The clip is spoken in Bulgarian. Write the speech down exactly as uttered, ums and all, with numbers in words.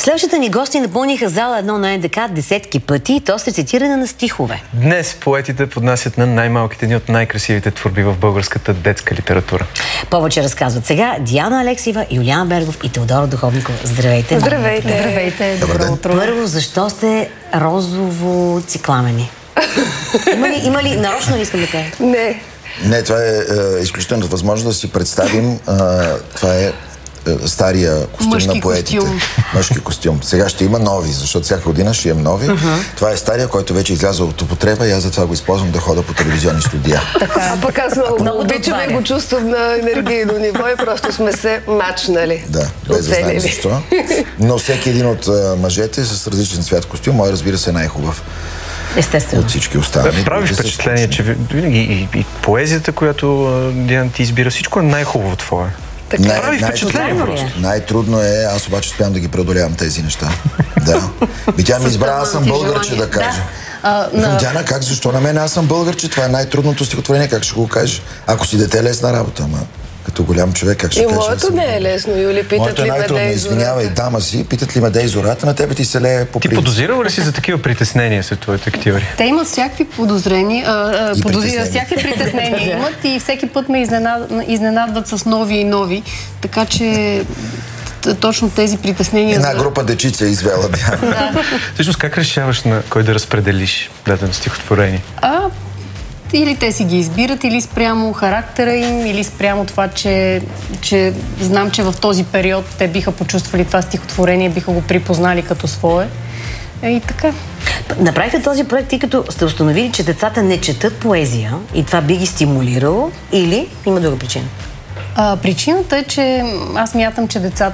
Следващите ни гости напълниха зала едно на НДК десетки пъти и то с рецитиране на стихове. Днес поетите поднасят на най-малките ни от най-красивите творби в българската детска литература. Повече разказват сега Диана Алексиева, Юлиан Бергов и Теодора Духовникова. Здравейте! Здравейте! Здравейте! Добро утро! Първо, защо сте розово-цикламени? Има ли, има ли, нарочно ли искам да кажа? Не. Не, това е, е изключително възможно да си представим. Е, това е, е стария костюм Мъжки на поетите. Костюм. Мъжки костюм. Сега ще има нови, защото всяка година ще имам нови. Uh-huh. Това е стария, който вече излязъл от употреба и аз затова го използвам да хода по телевизионни студия. А пък аз много обичам и го чувствам на енергийно ниво и просто сме се мачнали. Да, без да знаем защо. Но всеки един от а, мъжете с различен цвят костюм, мой разбира се е най-хубав. Естествено. От всички останали. Прави впечатление, че винаги и, и поезията, която Диана ти избира, всичко е най-хубаво твое. Така. Най- прави впечатление най- просто. Най-трудно е, аз обаче успявам да ги преодолявам тези неща. Да. Би тя ми избра, аз съм българче да кажа. Да. А, на... Диана, как, защо на мен аз съм българче? Това е най-трудното стихотворение, как ще го кажеш? Ако си дете, лесна работа, ама като голям човек, как ще и кажеш? И моето не е лесно, Юли, питат моето ли е ме най-трудно, дей извинявай, дама си, питат ли ме дей зората, на тебе ти се лее по принцип. Ти подозирал ли си за такива притеснения след твоите актьори? Те имат всякакви подозрения, а, И подозира, всякакви притеснения имат и всеки път ме изненад, изненадват с нови и нови, така че точно тези притеснения... Една за... група дечица е извела, Диана. Да. Всъщност как решаваш на кой да разпределиш дадено стихотворение? А, или те си ги избират, или спрямо характера им, или спрямо това, че, че знам, че в този период те биха почувствали това стихотворение, биха го припознали като свое. И така. Направихте този проект, тъй като сте установили, че децата не четат поезия и това би ги стимулирало, или има друга причина? А, причината е, че аз мятам, че децата